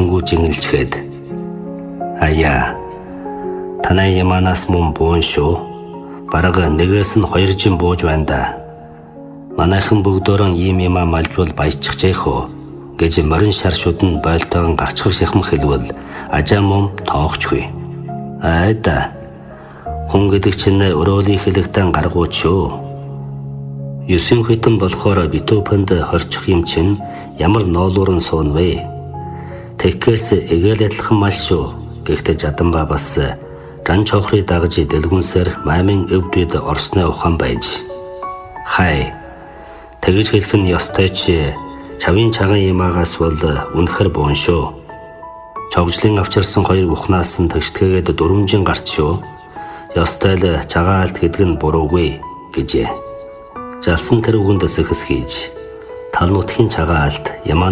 хасангуй жингэлжгээд аяа танай яманаас мөн буун шүү. Бараг нэгээс нь 2 жин бууж байна да. Манайхан бүгдөрөн ийм юмаа малжвал баяжчихжээ гэж морин шар шүдэн бойлтойгон гарчхаг шахам хэлвэл ажаа мом тоогчгүй. Айда хүн гэдэг чинь өрөөлий хэлэгтэн гаргууд шүү. 9 хэдэн болохоор битүүпэнд хорчих юм чинь ямар ноолуурн суун вэ? Тэгэхээс эгээл адилхан мал шүү. Гэхдээ Жаданба бас ран чохрыг дагаж дэлгүнсээр маймын өвдөд орсны ухаан байж. Хай. Тэгж хэлэх нь ёстой ч чавын чаган ямаагаас бол үнэхэр буун шүү. Чогжлын авчирсан 2 ухнаас нь тэгштгэгээд 4 жин гарч шүү. Ёстой л чагаан алт гэдэг нь буруугүй гэжээ. Жалсан тэр үгэнд сэхэс хийж тал нутгийн чагаан алт ямаа